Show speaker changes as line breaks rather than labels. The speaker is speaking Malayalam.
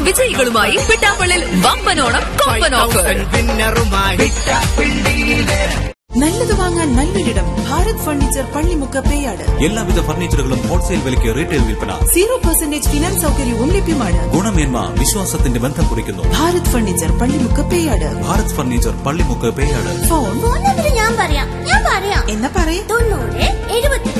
വിജയികളുമായി പിട്ടാപ്പള്ളിൽ വമ്പനോണം കൊമ്പൻ ഓഫർ.
നല്ലത് വാങ്ങാൻ നല്ലൊരിടം ഭാരത് ഫർണിച്ചർ പള്ളിമുക്ക് പേയാട്.
എല്ലാവിധ ഫർണിച്ചറുകളും ഹോൾസെയിൽ വിലയ്ക്ക് റീറ്റെയിൽ വിൽപ്പന.
0% ഫിനാൻസ് സൗകര്യവും ലഭ്യമാണ്.
ഗുണമേന്മ വിശ്വാസത്തിന്റെ ബന്ധം കുറിക്കുന്നു.
Bharat furniture Pallimukku Peyad.
Bharat furniture Pallimukku Peyad.
Phone
ഞാൻ പറയാം
എന്നാ പറയേ.
90 72